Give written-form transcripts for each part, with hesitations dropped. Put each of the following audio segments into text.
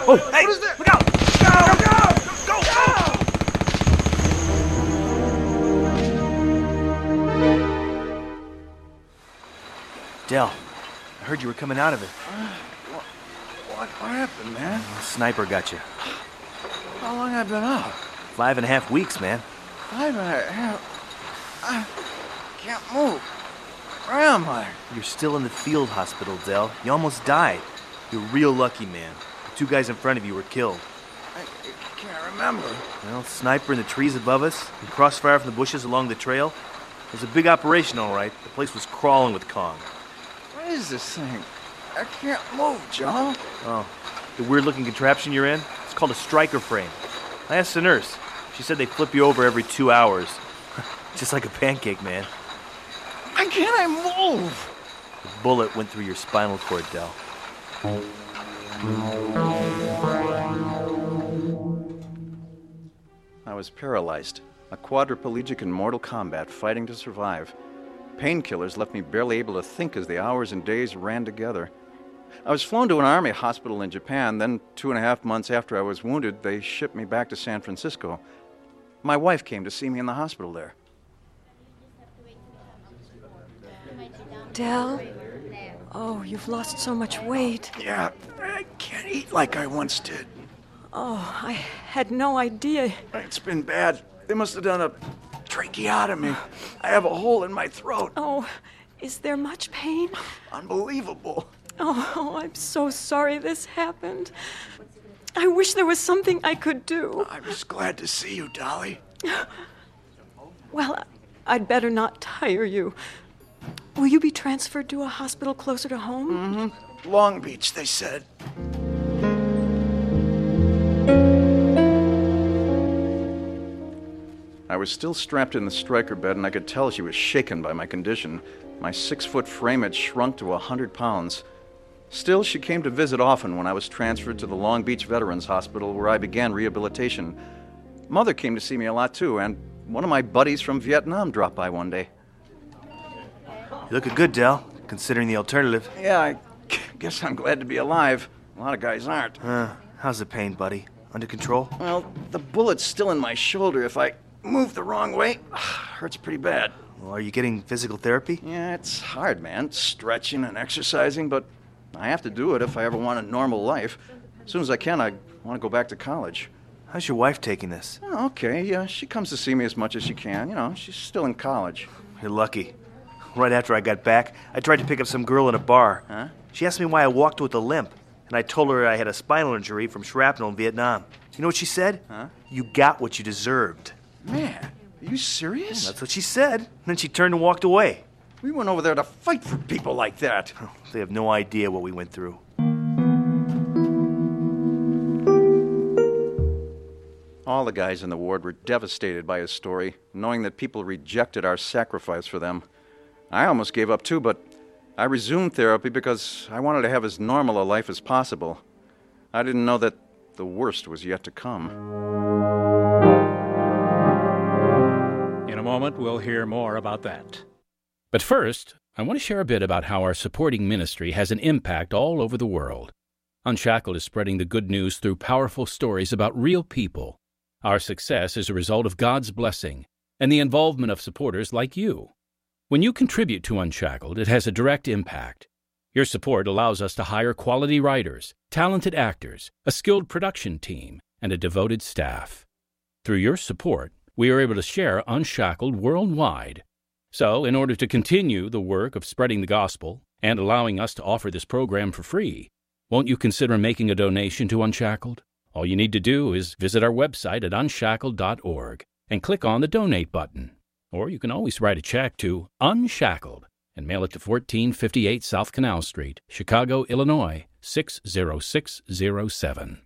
Oh, hey, what is that? look out! Go! Del, I heard you were coming out of it. What happened, man? A sniper got you. How long have I been out? 5.5 weeks, man. 5.5? I can't move. Where am I? You're still in the field hospital, Del. You almost died. You're real lucky, man. The 2 guys in front of you were killed. I can't remember. Well, sniper in the trees above us, and crossfire from the bushes along the trail. It was a big operation, all right. The place was crawling with Kong. What is this thing? I can't move, Joe. Oh, the weird-looking contraption you're in? It's called a striker frame. I asked the nurse. She said they flip you over every 2 hours. Just like a pancake, man. Why can't I move? The bullet went through your spinal cord, Del. I was paralyzed. A quadriplegic in mortal combat, fighting to survive. Painkillers left me barely able to think as the hours and days ran together. I was flown to an army hospital in Japan, then 2.5 months after I was wounded, they shipped me back to San Francisco. My wife came to see me in the hospital there. Del? Oh, you've lost so much weight. Yeah, I can't eat like I once did. Oh, I had no idea. It's been bad. They must have done a tracheotomy. I have a hole in my throat. Oh, is there much pain? Unbelievable. Oh, I'm so sorry this happened. I wish there was something I could do. I was glad to see you, Dolly. Well, I'd better not tire you. Will you be transferred to a hospital closer to home? Mm-hmm. Long Beach, they said. I was still strapped in the striker bed, and I could tell she was shaken by my condition. My 6-foot frame had shrunk to 100 pounds. Still, she came to visit often when I was transferred to the Long Beach Veterans Hospital, where I began rehabilitation. Mother came to see me a lot, too, and one of my buddies from Vietnam dropped by one day. You looking good, Del, considering the alternative. Yeah, I guess I'm glad to be alive. A lot of guys aren't. How's the pain, buddy? Under control? Well, the bullet's still in my shoulder. If I move the wrong way, hurts pretty bad. Well, are you getting physical therapy? Yeah, it's hard, man. Stretching and exercising, but I have to do it if I ever want a normal life. As soon as I can, I want to go back to college. How's your wife taking this? Oh, okay, yeah. She comes to see me as much as she can. You know, she's still in college. You're lucky. Right after I got back, I tried to pick up some girl in a bar. Huh? She asked me why I walked with a limp, and I told her I had a spinal injury from shrapnel in Vietnam. You know what she said? Huh? You got what you deserved. Man, are you serious? That's what she said. And then she turned and walked away. We went over there to fight for people like that. They have no idea what we went through. All the guys in the ward were devastated by his story, knowing that people rejected our sacrifice for them. I almost gave up too, but I resumed therapy because I wanted to have as normal a life as possible. I didn't know that the worst was yet to come. In a moment, we'll hear more about that. But first, I want to share a bit about how our supporting ministry has an impact all over the world. Unshackled is spreading the good news through powerful stories about real people. Our success is a result of God's blessing and the involvement of supporters like you. When you contribute to Unshackled, it has a direct impact. Your support allows us to hire quality writers, talented actors, a skilled production team, and a devoted staff. Through your support, we are able to share Unshackled worldwide. So, in order to continue the work of spreading the gospel and allowing us to offer this program for free, won't you consider making a donation to Unshackled? All you need to do is visit our website at unshackled.org and click on the Donate button. Or you can always write a check to Unshackled and mail it to 1458 South Canal Street, Chicago, Illinois, 60607.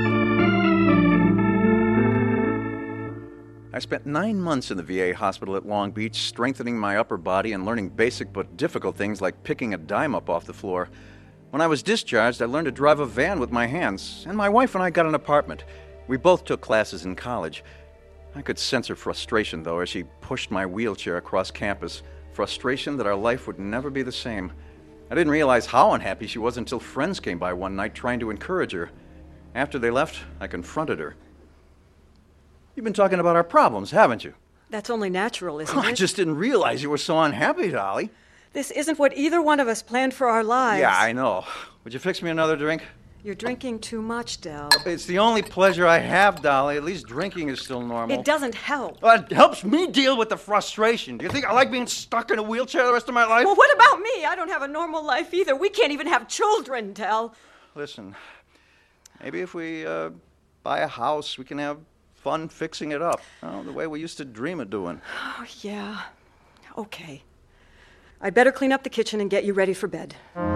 I spent 9 months in the VA hospital at Long Beach, strengthening my upper body and learning basic but difficult things like picking a dime up off the floor. When I was discharged, I learned to drive a van with my hands, and my wife and I got an apartment. We both took classes in college. I could sense her frustration, though, as she pushed my wheelchair across campus. Frustration that our life would never be the same. I didn't realize how unhappy she was until friends came by one night trying to encourage her. After they left, I confronted her. You've been talking about our problems, haven't you? That's only natural, isn't I it? just didn't realize you were so unhappy, Dolly. This isn't what either one of us planned for our lives. Yeah, I know. Would you fix me another drink? You're drinking too much, Del. It's the only pleasure I have, Dolly. At least drinking is still normal. It doesn't help. Well, it helps me deal with the frustration. Do you think I like being stuck in a wheelchair the rest of my life? Well, what about me? I don't have a normal life either. We can't even have children, Del. Listen, maybe if we buy a house, we can have fun fixing it up. The way we used to dream of doing. Oh, yeah. Okay. I'd better clean up the kitchen and get you ready for bed.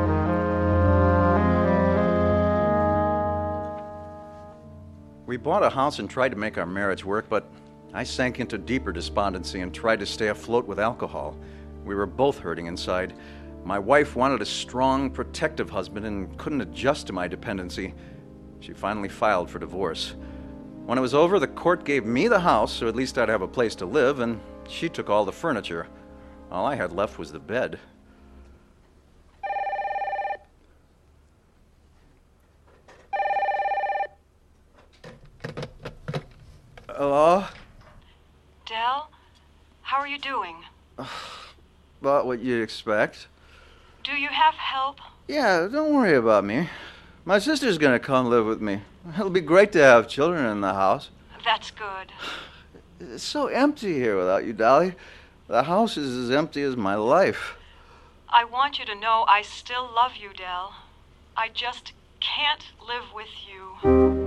We bought a house and tried to make our marriage work, but I sank into deeper despondency and tried to stay afloat with alcohol. We were both hurting inside. My wife wanted a strong, protective husband and couldn't adjust to my dependency. She finally filed for divorce. When it was over, the court gave me the house, so at least I'd have a place to live, and she took all the furniture. All I had left was the bed. Hello? Del, how are you doing? About what you'd expect. Do you have help? Yeah, don't worry about me. My sister's gonna come live with me. It'll be great to have children in the house. That's good. It's so empty here without you, Dolly. The house is as empty as my life. I want you to know I still love you, Del. I just can't live with you.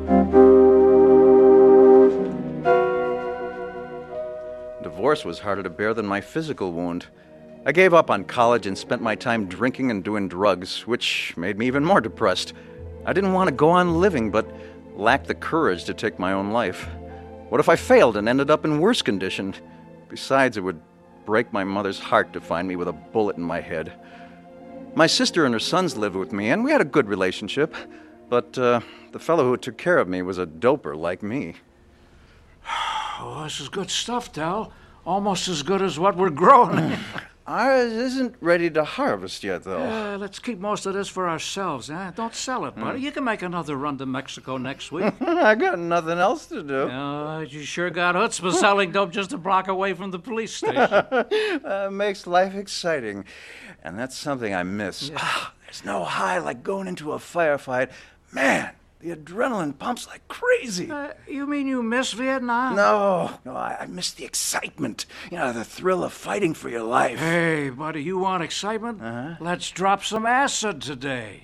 Divorce was harder to bear than my physical wound. I gave up on college and spent my time drinking and doing drugs, which made me even more depressed. I didn't want to go on living, but lacked the courage to take my own life. What if I failed and ended up in worse condition? Besides, it would break my mother's heart to find me with a bullet in my head. My sister and her sons lived with me, and we had a good relationship, but the fellow who took care of me was a doper like me. Oh, this is good stuff, Del. Almost as good as what we're growing. Ours isn't ready to harvest yet, though. Let's keep most of this for ourselves, eh? Don't sell it, buddy. You can make another run to Mexico next week. I got nothing else to do. You sure got chutzpah selling dope just a block away from the police station. Makes life exciting, and that's something I miss. Yeah. There's no high like going into a firefight. Man, the adrenaline pumps like crazy. You mean you miss Vietnam? No, I miss the excitement. The thrill of fighting for your life. Hey, buddy, you want excitement? Uh-huh. Let's drop some acid today.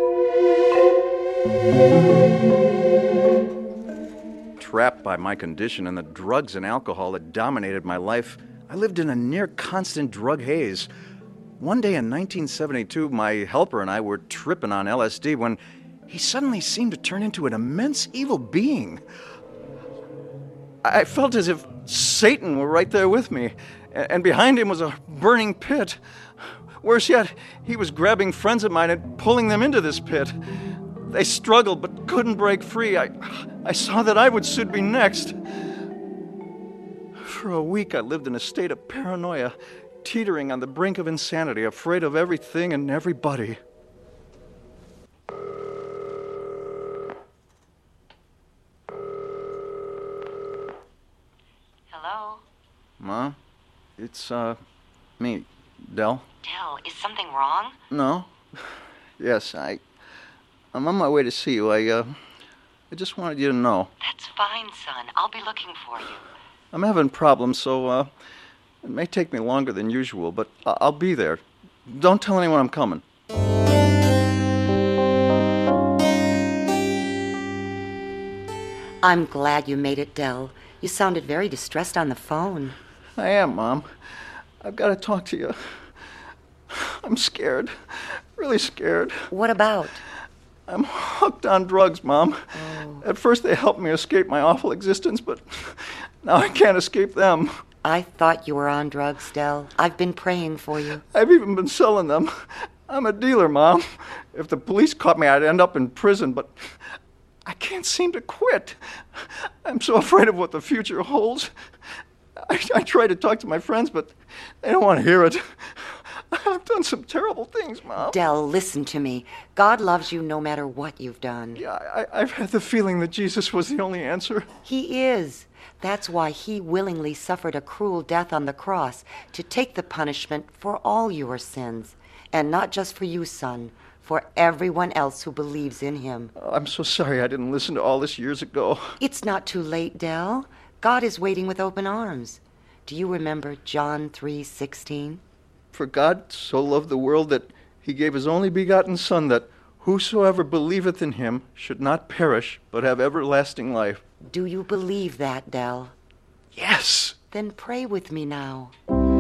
Trapped by my condition and the drugs and alcohol that dominated my life, I lived in a near-constant drug haze. One day in 1972, my helper and I were tripping on LSD when he suddenly seemed to turn into an immense evil being. I felt as if Satan were right there with me, and behind him was a burning pit. Worse yet, he was grabbing friends of mine and pulling them into this pit. They struggled but couldn't break free. I saw that I would soon be next. For a week, I lived in a state of paranoia, teetering on the brink of insanity, afraid of everything and everybody. Hello? Ma? It's, me, Del. Del, is something wrong? No. Yes, I'm on my way to see you. I just wanted you to know. That's fine, son. I'll be looking for you. I'm having problems, so, it may take me longer than usual, but I'll be there. Don't tell anyone I'm coming. I'm glad you made it, Del. You sounded very distressed on the phone. I am, Mom. I've got to talk to you. I'm scared. Really scared. What about? I'm hooked on drugs, Mom. Oh. At first they helped me escape my awful existence, but now I can't escape them. I thought you were on drugs, Del. I've been praying for you. I've even been selling them. I'm a dealer, Mom. If the police caught me, I'd end up in prison, but I can't seem to quit. I'm so afraid of what the future holds. I try to talk to my friends, but they don't want to hear it. I've done some terrible things, Mom. Del, listen to me. God loves you no matter what you've done. Yeah, I've had the feeling that Jesus was the only answer. He is. That's why he willingly suffered a cruel death on the cross to take the punishment for all your sins. And not just for you, son, for everyone else who believes in him. I'm so sorry I didn't listen to all this years ago. It's not too late, Del. God is waiting with open arms. Do you remember John 3:16? For God so loved the world that he gave his only begotten Son, that whosoever believeth in him should not perish, but have everlasting life. Do you believe that, Del? Yes! Then pray with me now.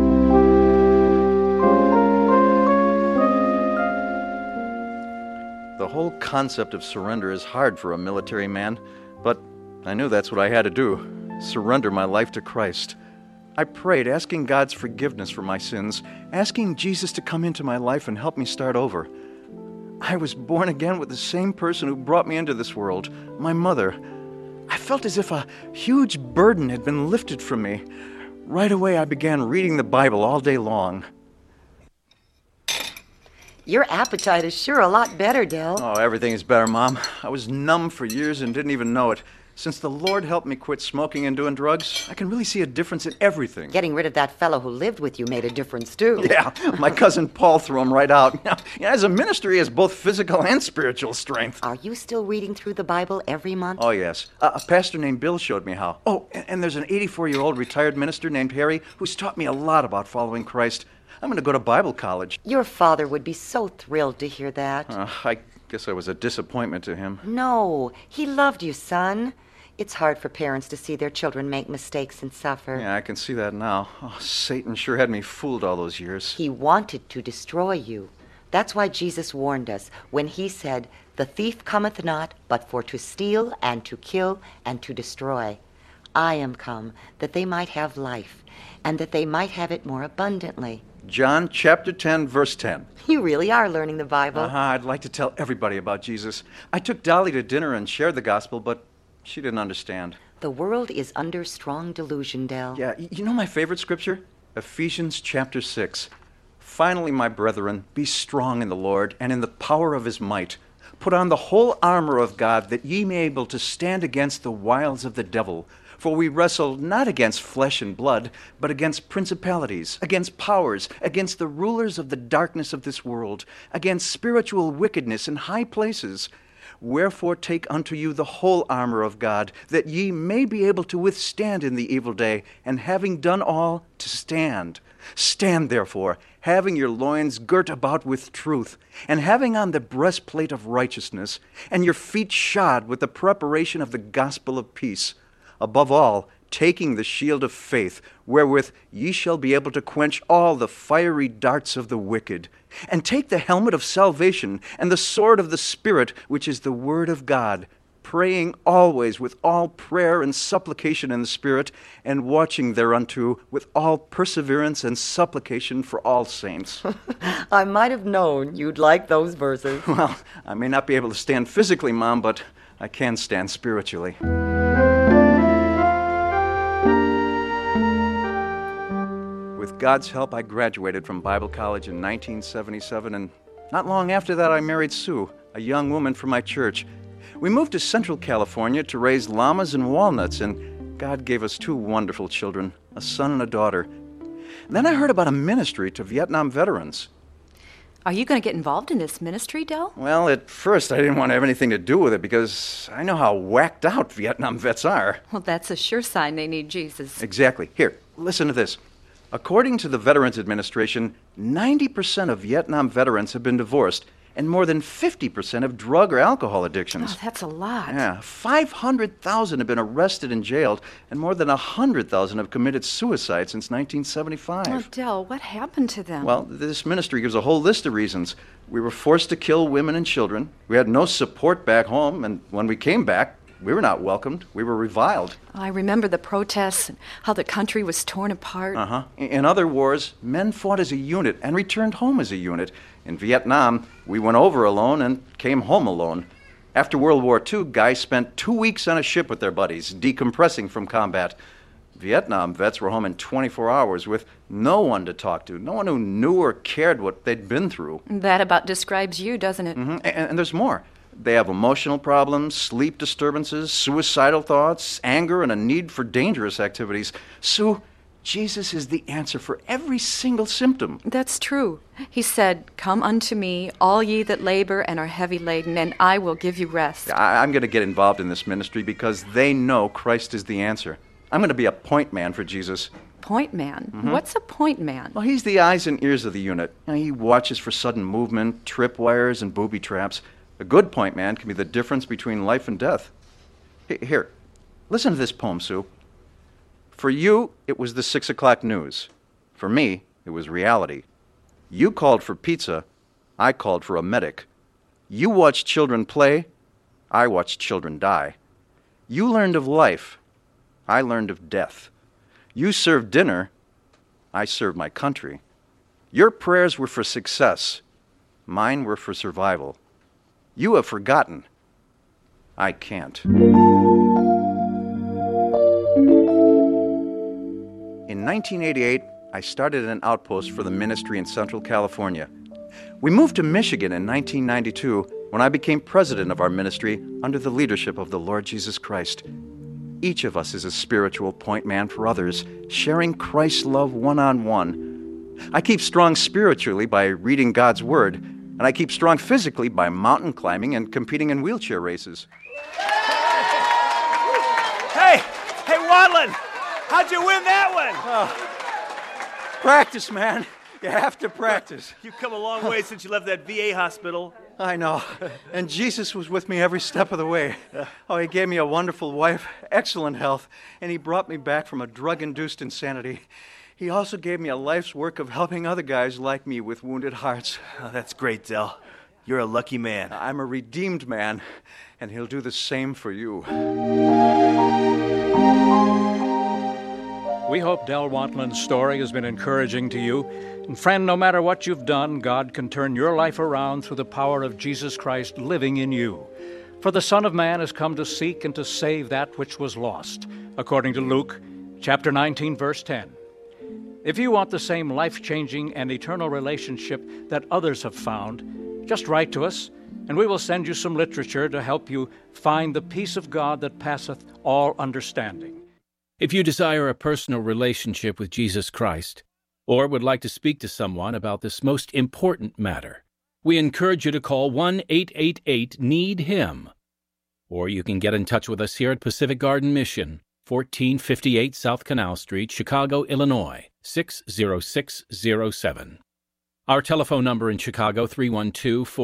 The whole concept of surrender is hard for a military man, but I knew that's what I had to do, surrender my life to Christ. I prayed, asking God's forgiveness for my sins, asking Jesus to come into my life and help me start over. I was born again with the same person who brought me into this world, my mother. I felt as if a huge burden had been lifted from me. Right away, I began reading the Bible all day long. Your appetite is sure a lot better, Del. Oh, everything is better, Mom. I was numb for years and didn't even know it. Since the Lord helped me quit smoking and doing drugs, I can really see a difference in everything. Getting rid of that fellow who lived with you made a difference, too. Yeah, my cousin Paul threw him right out. Now, as a minister, he has both physical and spiritual strength. Are you still reading through the Bible every month? Oh, yes. A pastor named Bill showed me how. Oh, and there's an 84-year-old retired minister named Harry who's taught me a lot about following Christ. I'm going to go to Bible college. Your father would be so thrilled to hear that. I guess I was a disappointment to him. No, he loved you, son. It's hard for parents to see their children make mistakes and suffer. Yeah, I can see that now. Oh, Satan sure had me fooled all those years. He wanted to destroy you. That's why Jesus warned us when he said, "The thief cometh not, but for to steal and to kill and to destroy. I am come, that they might have life, and that they might have it more abundantly." John chapter 10, verse 10. You really are learning the Bible. I'd like to tell everybody about Jesus. I took Dolly to dinner and shared the gospel, but she didn't understand. The world is under strong delusion, Del. Yeah, you know my favorite scripture? Ephesians chapter 6. Finally, my brethren, be strong in the Lord and in the power of his might. Put on the whole armor of God, that ye may be able to stand against the wiles of the devil. For we wrestle not against flesh and blood, but against principalities, against powers, against the rulers of the darkness of this world, against spiritual wickedness in high places. Wherefore take unto you the whole armor of God, that ye may be able to withstand in the evil day, and having done all, to stand. Stand therefore, having your loins girt about with truth, and having on the breastplate of righteousness, and your feet shod with the preparation of the gospel of peace. Above all, taking the shield of faith, wherewith ye shall be able to quench all the fiery darts of the wicked. And take the helmet of salvation, and the sword of the Spirit, which is the word of God, praying always with all prayer and supplication in the Spirit, and watching thereunto with all perseverance and supplication for all saints. I might have known you'd like those verses. Well, I may not be able to stand physically, Mom, but I can stand spiritually. With God's help, I graduated from Bible college in 1977, and not long after that, I married Sue, a young woman from my church. We moved to Central California to raise llamas and walnuts, and God gave us two wonderful children, a son and a daughter. And then I heard about a ministry to Vietnam veterans. Are you going to get involved in this ministry, Del? Well, at first I didn't want to have anything to do with it because I know how whacked out Vietnam vets are. Well, that's a sure sign they need Jesus. Exactly. Here, listen to this. According to the Veterans Administration, 90% of Vietnam veterans have been divorced, and more than 50% have drug or alcohol addictions. Oh, that's a lot. Yeah, 500,000 have been arrested and jailed, and more than 100,000 have committed suicide since 1975. Oh, Del, what happened to them? Well, this ministry gives a whole list of reasons. We were forced to kill women and children. We had no support back home, and when we came back, we were not welcomed. We were reviled. I remember the protests and how the country was torn apart. In other wars, men fought as a unit and returned home as a unit. In Vietnam, we went over alone and came home alone. After World War II, guys spent 2 weeks on a ship with their buddies, decompressing from combat. Vietnam vets were home in 24 hours with no one to talk to, no one who knew or cared what they'd been through. That about describes you, doesn't it? And there's more. They have emotional problems, sleep disturbances, suicidal thoughts, anger, and a need for dangerous activities. Sue, Jesus is the answer for every single symptom. That's true. He said, "Come unto me, all ye that labor and are heavy laden, and I will give you rest." I'm going to get involved in this ministry because they know Christ is the answer. I'm going to be a point man for Jesus. Point man? What's a point man? Well, he's the eyes and ears of the unit. He watches for sudden movement, tripwires, and booby traps. A good point man can be the difference between life and death. Here, listen to this poem, Sue. For you, it was the 6 o'clock news. For me, it was reality. You called for pizza. I called for a medic. You watched children play. I watched children die. You learned of life. I learned of death. You served dinner. I served my country. Your prayers were for success. Mine were for survival. You have forgotten. I can't. In 1988, I started an outpost for the ministry in Central California. We moved to Michigan in 1992 when I became president of our ministry under the leadership of the Lord Jesus Christ. Each of us is a spiritual point man for others, sharing Christ's love one-on-one. I keep strong spiritually by reading God's Word, and I keep strong physically by mountain climbing and competing in wheelchair races. Hey, Wadlin, how'd you win that one? Practice, man. You have to practice. You've come a long way since you left that VA hospital. I know. And Jesus was with me every step of the way. Oh, he gave me a wonderful wife, excellent health, and he brought me back from a drug-induced insanity. He also gave me a life's work of helping other guys like me with wounded hearts. Oh, that's great, Del. You're a lucky man. I'm a redeemed man, and he'll do the same for you. We hope Del Wantlin's story has been encouraging to you. And friend, no matter what you've done, God can turn your life around through the power of Jesus Christ living in you. For the Son of Man has come to seek and to save that which was lost, according to Luke chapter 19, verse 10. If you want the same life-changing and eternal relationship that others have found, just write to us, and we will send you some literature to help you find the peace of God that passeth all understanding. If you desire a personal relationship with Jesus Christ, or would like to speak to someone about this most important matter, we encourage you to call 1-888-NEED-HIM. Or you can get in touch with us here at Pacific Garden Mission, 1458 South Canal Street, Chicago, Illinois, 60607. Our telephone number in Chicago, 312-4